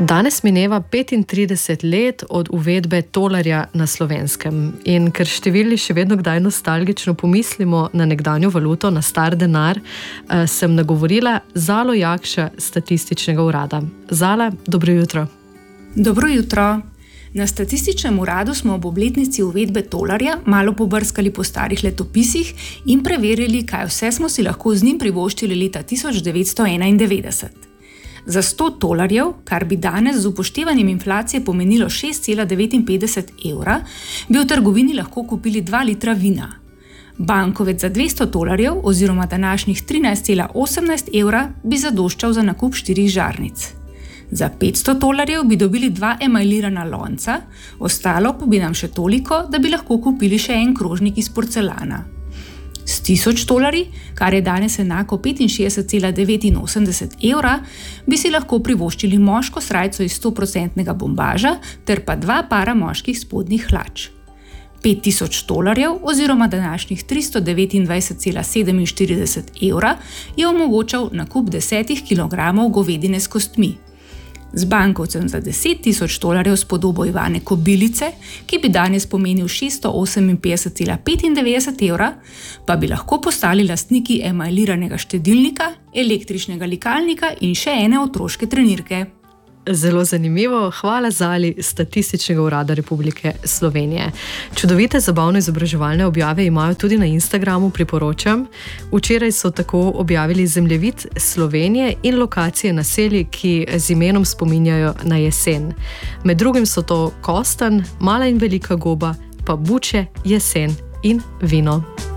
Danes mineva 35 let od uvedbe tolarja na Slovenskem in ker številni še vedno kdaj nostalgično pomislimo na nekdanjo valuto, na star denar, sem nagovorila Zalo Jakša z Statističnega urada. Zala, dobro jutro. Dobro jutro. Na Statističnem uradu smo ob obletnici uvedbe tolarja malo pobrskali po starih letopisih in preverili, kaj vse smo si lahko z njim privoščili leta 1991. Za 100 tolarjev, kar bi danes z upoštevanjem inflacije pomenilo 6,59 evra, bi v trgovini lahko kupili 2 litra vina. Bankovec za 200 tolarjev oziroma današnjih 13,18 evra bi zadoščal za nakup 4 žarnic. Za 500 tolarjev bi dobili 2 emajlirana lonca, ostalo pa bi nam še toliko, da bi lahko kupili še en krožnik iz porcelana. S 1000 tolarji, kar je danes enako 65,89 evra, bi si lahko privoščili moško srajco iz 100% bombaža ter pa 2 para moških spodnjih hlač. 5000 tolarjev oziroma današnjih 329,47 evra je omogočal nakup 10 kg govedine s kostmi. Z bankovcem za 10 000 tolarjev s podobo Ivane Kobilice, ki bi danes pomenil 658,95 evra, pa bi lahko postali lastniki emajliranega štedilnika, električnega likalnika in še ene otroške trenirke. Zelo zanimivo. Hvala Zali Statističnega urada Republike Slovenije. Čudovite zabavno-izobraževalne objave imajo tudi na Instagramu, priporočam. Včeraj so tako objavili zemljevid Slovenije in lokacije naselij, ki z imenom spominjajo na jesen. Med drugim so to Kostanj, Mala in Velika Goba, pa Buče, Jesen in Vino.